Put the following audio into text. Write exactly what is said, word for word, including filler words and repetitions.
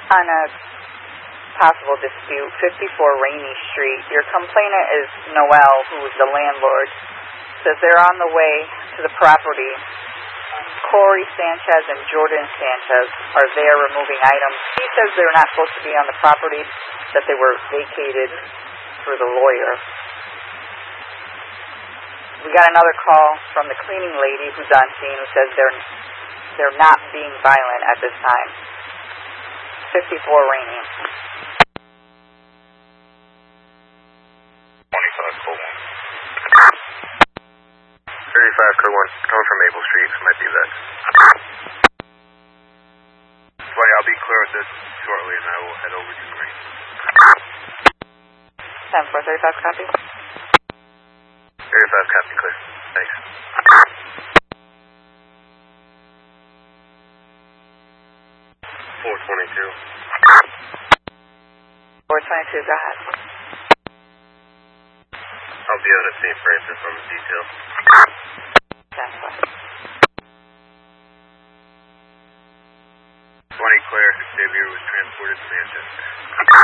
On a possible dispute, fifty-four Rainy Street, your complainant is Noel, who is the landlord. Says they're on the way to the property. Corey Sanchez and Jordan Sanchez are there removing items. He says they're not supposed to be on the property, that they were vacated through the lawyer. We got another call from the cleaning lady who's on scene who says they're they're not being violent at this time. fifty-four Rainy. twenty-five code one. thirty-five code one. Coming from Maple Street. Might be that. Buddy, I'll be clear with this shortly and I will head over to the ring. ten four thirty-five copy. thirty-five copy, clear. Thanks. four twenty-two. four twenty-two, go ahead. I'll be out at Saint Francis on the detail. ten four. twenty clear. Xavier was transported to Manchester.